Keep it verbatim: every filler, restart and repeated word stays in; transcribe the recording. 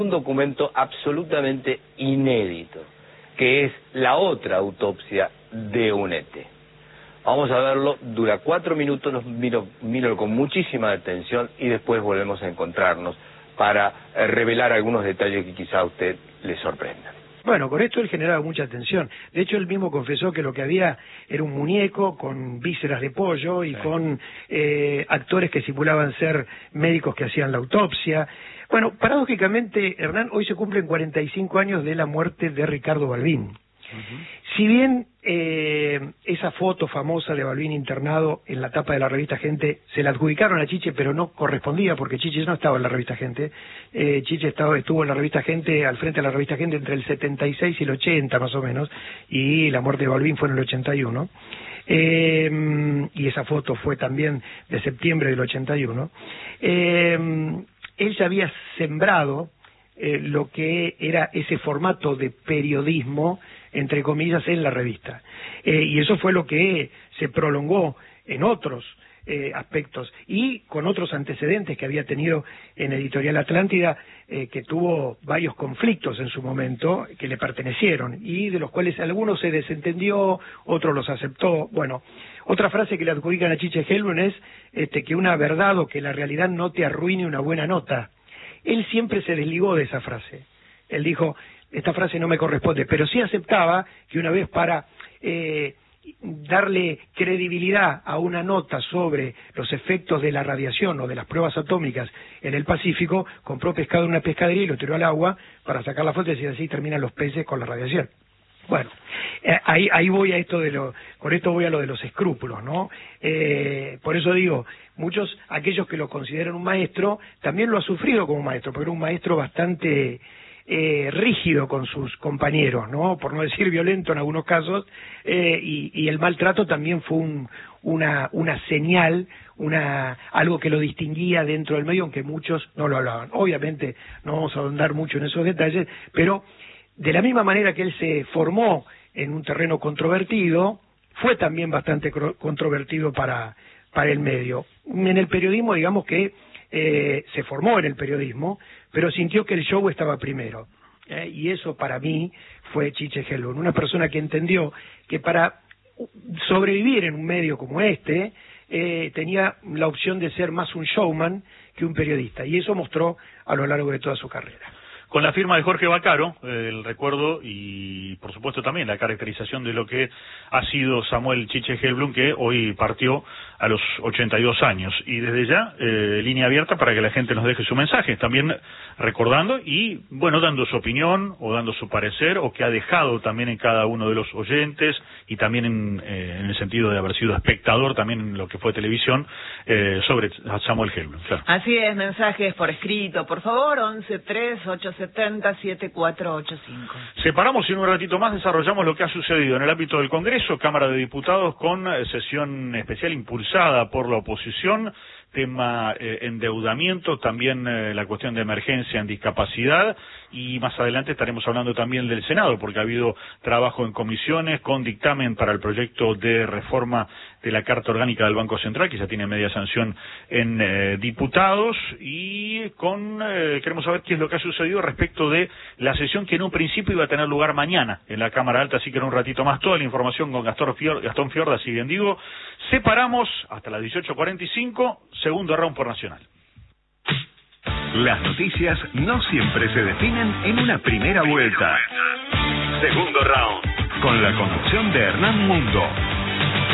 un documento absolutamente inédito, que es la otra autopsia de Unete. Vamos a verlo, dura cuatro minutos, nos miro, miro con muchísima atención y después volvemos a encontrarnos para eh, revelar algunos detalles que quizá a usted le sorprendan. Bueno, con esto él generaba mucha atención. De hecho, él mismo confesó que lo que había era un muñeco con vísceras de pollo y sí. con eh, actores que simulaban ser médicos que hacían la autopsia. Bueno, paradójicamente, Hernán, hoy se cumplen cuarenta y cinco años de la muerte de Ricardo Balbín. Uh-huh. Si bien eh, esa foto famosa de Balbín internado en la tapa de la revista Gente se la adjudicaron a Chiche, pero no correspondía porque Chiche no estaba en la revista Gente. Eh, Chiche estaba, estuvo en la revista Gente, al frente de la revista Gente entre el setenta y seis y el ochenta más o menos, y la muerte de Balbín fue en el ochenta y uno. Eh, y esa foto fue también de septiembre del ochenta y uno. Eh, él ya había sembrado eh, lo que era ese formato de periodismo, entre comillas, en la revista. Eh, y eso fue lo que se prolongó en otros eh, aspectos y con otros antecedentes que había tenido en Editorial Atlántida, eh, que tuvo varios conflictos en su momento que le pertenecieron y de los cuales algunos se desentendió, otros los aceptó. Bueno, otra frase que le adjudican a Chiche Helblum es este, que una verdad o que la realidad no te arruine una buena nota. Él siempre se desligó de esa frase. Él dijo, esta frase no me corresponde, pero sí aceptaba que una vez para eh, darle credibilidad a una nota sobre los efectos de la radiación o de las pruebas atómicas en el Pacífico, compró pescado en una pescadería y lo tiró al agua para sacar la foto y decir así terminan los peces con la radiación. Bueno, eh, ahí, ahí voy a esto de lo, con esto voy a lo de los escrúpulos, ¿no? Eh, por eso digo, muchos, aquellos que lo consideran un maestro, también lo ha sufrido como maestro, porque era un maestro bastante eh, rígido con sus compañeros, ¿no? Por no decir violento en algunos casos, eh, y, y el maltrato también fue un, una, una señal, una, algo que lo distinguía dentro del medio, aunque muchos no lo hablaban. Obviamente no vamos a ahondar mucho en esos detalles, pero de la misma manera que él se formó en un terreno controvertido, fue también bastante controvertido para, para el medio. En el periodismo, digamos que eh, se formó en el periodismo, pero sintió que el show estaba primero. Eh, y eso para mí fue Chiche Helblum, una persona que entendió que para sobrevivir en un medio como este, eh, tenía la opción de ser más un showman que un periodista, y eso mostró a lo largo de toda su carrera. Con la firma de Jorge Vaccaro, eh, el recuerdo y, por supuesto, también la caracterización de lo que ha sido Samuel Chiche Helblum, que hoy partió a los ochenta y dos años. Y desde ya, eh, línea abierta para que la gente nos deje su mensaje, también recordando y, bueno, dando su opinión o dando su parecer, o que ha dejado también en cada uno de los oyentes, y también en, eh, en el sentido de haber sido espectador también en lo que fue televisión, eh, sobre Samuel Helblum. Claro. Así es, mensajes por escrito, por favor, once tres ocho setenta siete cuatro ocho cinco. Separamos y en un ratito más desarrollamos lo que ha sucedido en el ámbito del Congreso, Cámara de Diputados, con eh, sesión especial impulsada por la oposición, tema eh, endeudamiento, también eh, la cuestión de emergencia en discapacidad, y más adelante estaremos hablando también del Senado, porque ha habido trabajo en comisiones con dictamen para el proyecto de reforma de la Carta Orgánica del Banco Central, que ya tiene media sanción en eh, diputados, y con eh, queremos saber qué es lo que ha sucedido respecto de la sesión que en un principio iba a tener lugar mañana en la Cámara Alta, así que en un ratito más toda la información con Gastón Fiorda, Gastón Fiorda sigue en Digo. Separamos hasta las dieciocho cuarenta y cinco, segundo round por Nacional. Las noticias no siempre se definen en una primera vuelta. Segundo round, con la conducción de Hernán Mundo.